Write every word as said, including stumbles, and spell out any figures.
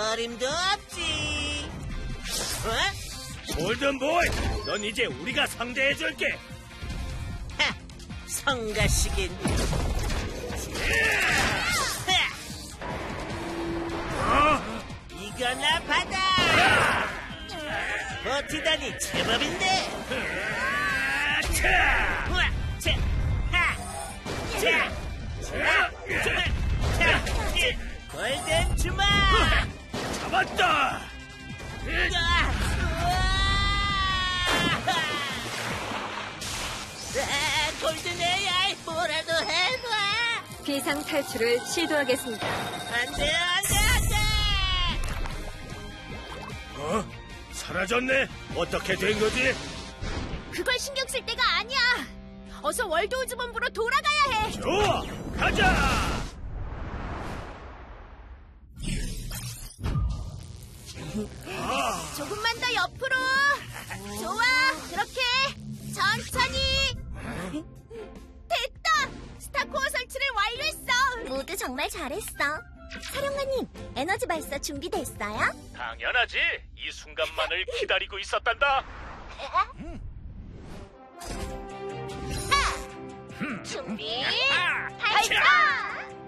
어림도 없지. 어? 골든보이, 넌 이제 우리가 상대해줄게. 하, 성가시긴. 어? 이거나 받아. 버티다니 제법인데. 우와, 자, 하, 자, 자, 자, 자, 골든 주먹. 잡았다. 으아, 우와. 아, 골든 에이아이 뭐라도 해봐. 비상 탈출을 시도하겠습니다. 안돼, 안돼, 안돼. 어? 사라졌네? 어떻게 된 거지? 그걸 신경 쓸 때가 아니야. 어서 월드우즈 본부로 돌아가야 해. 좋아, 가자! 조금만 더 옆으로. 좋아, 그렇게 천천히. 됐다. 스타코어 설치를 완료했어. 모두 정말 잘했어. 사령관님, 에너지 발사 준비됐어요? 당연하지. 이 순간만을 기다리고 있었단다. 준비 발사.